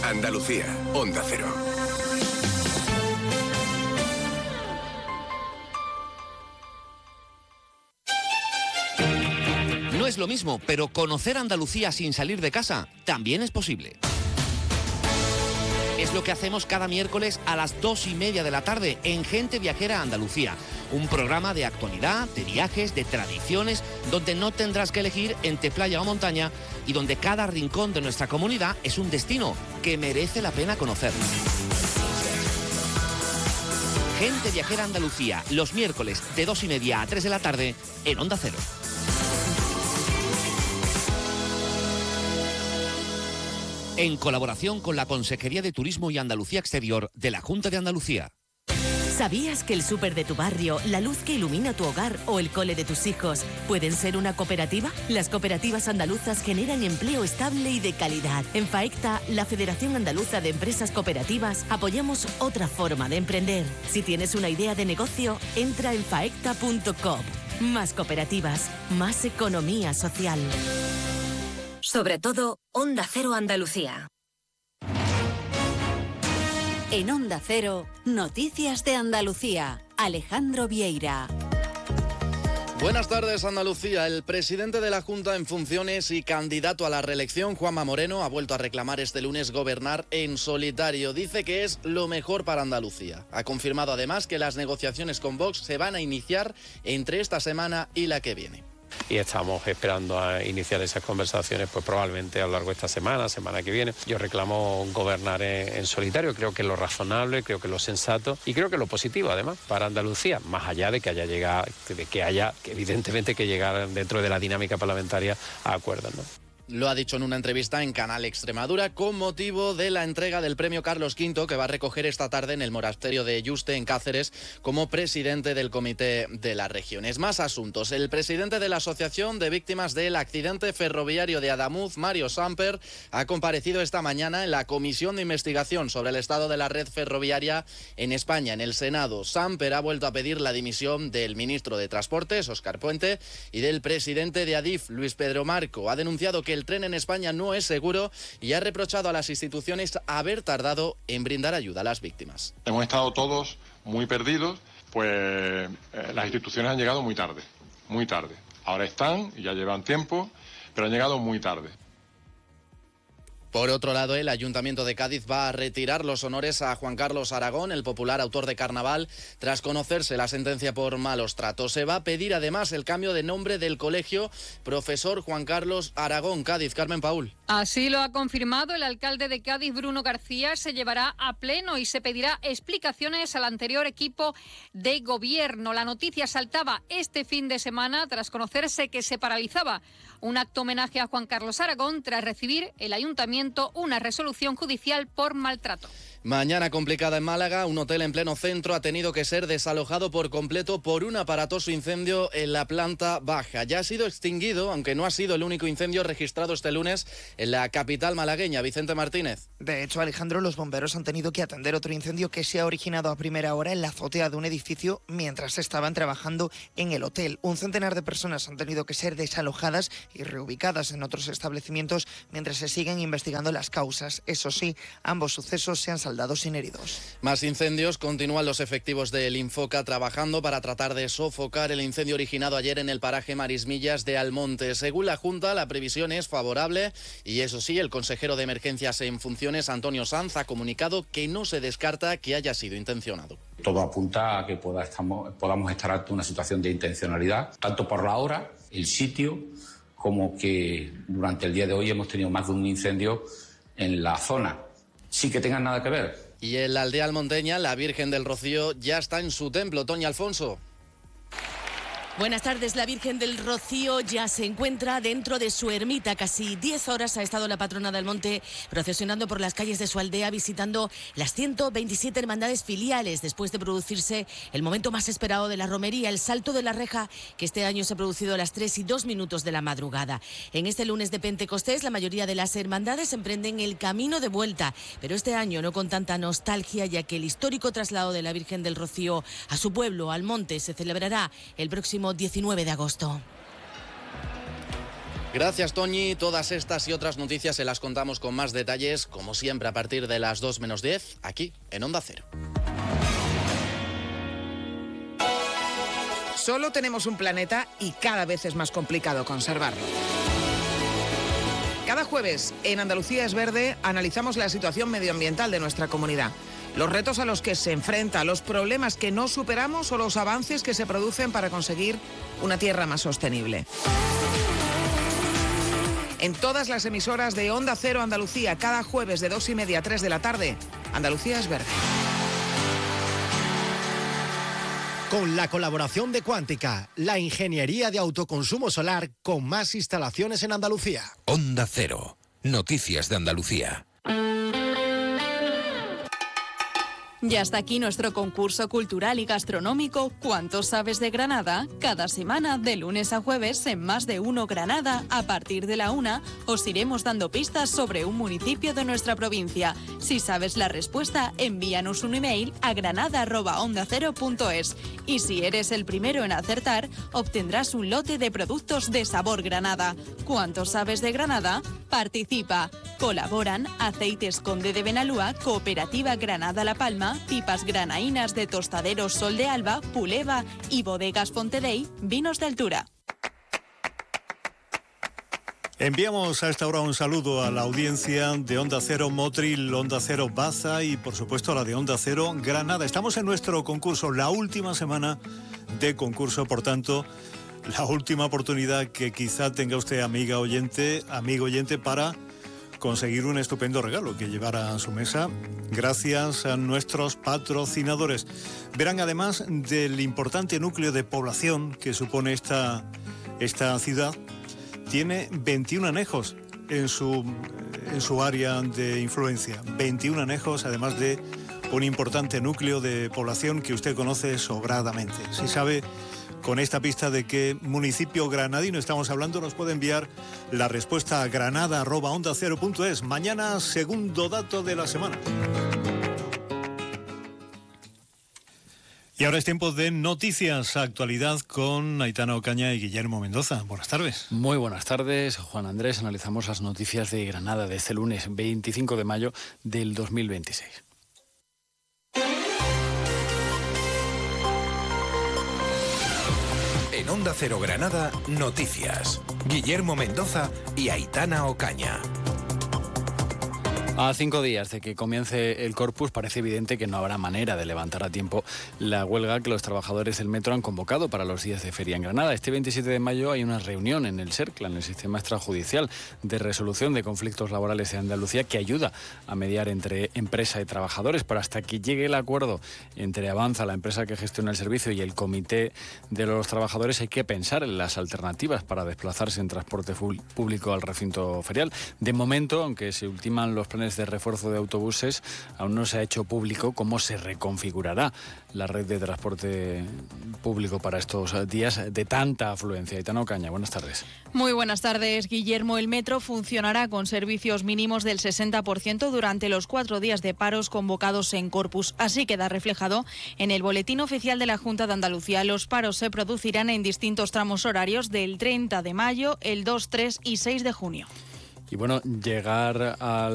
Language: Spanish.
Andalucía, Onda Cero. No es lo mismo, pero conocer Andalucía sin salir de casa también es posible. Es lo que hacemos cada miércoles a las 2:30 de la tarde en Gente Viajera Andalucía. Un programa de actualidad, de viajes, de tradiciones, donde no tendrás que elegir entre playa o montaña y donde cada rincón de nuestra comunidad es un destino que merece la pena conocer. Gente Viajera Andalucía, los miércoles de 2:30 a 3 de la tarde en Onda Cero. En colaboración con la Consejería de Turismo y Andalucía Exterior de la Junta de Andalucía. ¿Sabías que el súper de tu barrio, la luz que ilumina tu hogar o el cole de tus hijos pueden ser una cooperativa? Las cooperativas andaluzas generan empleo estable y de calidad. En FAECTA, la Federación Andaluza de Empresas Cooperativas, apoyamos otra forma de emprender. Si tienes una idea de negocio, entra en faecta.com. Más cooperativas, más economía social. Sobre todo, Onda Cero Andalucía. En Onda Cero, Noticias de Andalucía. Alejandro Vieira. Buenas tardes, Andalucía. El presidente de la Junta en funciones y candidato a la reelección, Juanma Moreno, ha vuelto a reclamar este lunes gobernar en solitario. Dice que es lo mejor para Andalucía. Ha confirmado además que las negociaciones con Vox se van a iniciar entre esta semana y la que viene. Y estamos esperando a iniciar esas conversaciones, pues probablemente a lo largo de esta semana que viene. Yo reclamo gobernar en solitario, creo que es lo razonable, creo que es lo sensato y creo que es lo positivo además para Andalucía, más allá de que haya evidentemente que llegar dentro de la dinámica parlamentaria a acuerdos, ¿no? Lo ha dicho en una entrevista en Canal Extremadura con motivo de la entrega del premio Carlos V que va a recoger esta tarde en el monasterio de Yuste, en Cáceres, como presidente del Comité de las Regiones. Más asuntos. El presidente de la Asociación de Víctimas del Accidente Ferroviario de Adamuz, Mario Samper, ha comparecido esta mañana en la Comisión de Investigación sobre el estado de la red ferroviaria en España, en el Senado. Samper ha vuelto a pedir la dimisión del ministro de Transportes, Óscar Puente, y del presidente de Adif, Luis Pedro Marco. Ha denunciado que el tren en España no es seguro y ha reprochado a las instituciones haber tardado en brindar ayuda a las víctimas. Hemos estado todos muy perdidos, pues las instituciones han llegado muy tarde. Ahora están y ya llevan tiempo, pero han llegado muy tarde. Por otro lado, el Ayuntamiento de Cádiz va a retirar los honores a Juan Carlos Aragón, el popular autor de Carnaval, tras conocerse la sentencia por malos tratos. Se va a pedir además el cambio de nombre del colegio Profesor Juan Carlos Aragón. Cádiz, Carmen Paúl. Así lo ha confirmado el alcalde de Cádiz, Bruno García. Se llevará a pleno y se pedirá explicaciones al anterior equipo de gobierno. La noticia saltaba este fin de semana tras conocerse que se paralizaba un acto homenaje a Juan Carlos Aragón tras recibir el ayuntamiento una resolución judicial por maltrato. Mañana complicada en Málaga. Un hotel en pleno centro ha tenido que ser desalojado por completo por un aparatoso incendio en la planta baja. Ya ha sido extinguido, aunque no ha sido el único incendio registrado este lunes en la capital malagueña. Vicente Martínez. De hecho, Alejandro, los bomberos han tenido que atender otro incendio que se ha originado a primera hora en la azotea de un edificio mientras estaban trabajando en el hotel. Un centenar de personas han tenido que ser desalojadas y reubicadas en otros establecimientos mientras se siguen investigando las causas. Eso sí, ambos sucesos se han saldado sin heridos. Más incendios. Continúan los efectivos del Infoca trabajando para tratar de sofocar el incendio originado ayer en el paraje Marismillas de Almonte. Según la Junta, la previsión es favorable y eso sí, el consejero de Emergencias en funciones, Antonio Sanz, ha comunicado que no se descarta que haya sido intencionado. Todo apunta a que podamos estar ante una situación de intencionalidad, tanto por la hora, el sitio, como que durante el día de hoy hemos tenido más de un incendio en la zona. Sí que tengan nada que ver. Y en la aldea almonteña, la Virgen del Rocío ya está en su templo. Toña Alfonso. Buenas tardes. La Virgen del Rocío ya se encuentra dentro de su ermita. Casi 10 horas ha estado la patrona del monte procesionando por las calles de su aldea, visitando las 127 hermandades filiales, después de producirse el momento más esperado de la romería, el salto de la reja, que este año se ha producido a las 3:02 de la madrugada. En este lunes de Pentecostés, la mayoría de las hermandades emprenden el camino de vuelta, pero este año no con tanta nostalgia, ya que el histórico traslado de la Virgen del Rocío a su pueblo, al monte, se celebrará el próximo 19 de agosto. Gracias, Toñi. Todas estas y otras noticias se las contamos con más detalles, como siempre, a partir de las 2 menos 10, aquí en Onda Cero. Solo tenemos un planeta y cada vez es más complicado conservarlo. Cada jueves en Andalucía es Verde analizamos la situación medioambiental de nuestra comunidad, los retos a los que se enfrenta, los problemas que no superamos o los avances que se producen para conseguir una tierra más sostenible. En todas las emisoras de Onda Cero Andalucía, cada jueves de 2:30 a 3 de la tarde, Andalucía es Verde. Con la colaboración de Cuántica, la ingeniería de autoconsumo solar con más instalaciones en Andalucía. Onda Cero, noticias de Andalucía. Ya está aquí nuestro concurso cultural y gastronómico ¿Cuánto sabes de Granada? Cada semana, de lunes a jueves, en Más de Uno Granada, a partir de la 1, os iremos dando pistas sobre un municipio de nuestra provincia. Si sabes la respuesta, envíanos un email a granada@ondacero.es. Y si eres el primero en acertar, obtendrás un lote de productos de sabor Granada. ¿Cuánto sabes de Granada? Participa. Colaboran Aceites Conde de Benalúa, Cooperativa Granada La Palma, Pipas Granaínas de Tostaderos Sol de Alba, Puleva y Bodegas Fontedey, Vinos de Altura. Enviamos a esta hora un saludo a la audiencia de Onda Cero Motril, Onda Cero Baza y por supuesto a la de Onda Cero Granada. Estamos en nuestro concurso, la última semana de concurso, por tanto, la última oportunidad que quizá tenga usted, amigo oyente, para conseguir un estupendo regalo que llevar a su mesa gracias a nuestros patrocinadores. Verán, además del importante núcleo de población que supone esta ciudad, tiene 21 anejos en su área de influencia. 21 anejos, además de un importante núcleo de población que usted conoce sobradamente. Si sabe con esta pista de qué municipio granadino estamos hablando, nos puede enviar la respuesta a granada@ondacero.es. Mañana, segundo dato de la semana. Y ahora es tiempo de noticias, actualidad con Aitana Ocaña y Guillermo Mendoza. Buenas tardes. Muy buenas tardes, Juan Andrés. Analizamos las noticias de Granada de este lunes 25 de mayo del 2026. En Onda Cero Granada, noticias. Guillermo Mendoza y Aitana Ocaña. A 5 días de que comience el Corpus, parece evidente que no habrá manera de levantar a tiempo la huelga que los trabajadores del metro han convocado para los días de feria en Granada. Este 27 de mayo hay una reunión en el SERCLA, en el Sistema Extrajudicial de Resolución de Conflictos Laborales de Andalucía, que ayuda a mediar entre empresa y trabajadores. Pero hasta que llegue el acuerdo entre Avanza, la empresa que gestiona el servicio, y el Comité de los Trabajadores, hay que pensar en las alternativas para desplazarse en transporte público al recinto ferial. De momento, aunque se ultiman los planes de refuerzo de autobuses, aún no se ha hecho público cómo se reconfigurará la red de transporte público para estos días de tanta afluencia. Aitana Ocaña, buenas tardes. Muy buenas tardes, Guillermo. El metro funcionará con servicios mínimos del 60% durante los 4 días de paros convocados en Corpus. Así queda reflejado en el Boletín Oficial de la Junta de Andalucía. Los paros se producirán en distintos tramos horarios del 30 de mayo, el 2, 3 y 6 de junio. Y bueno, llegar al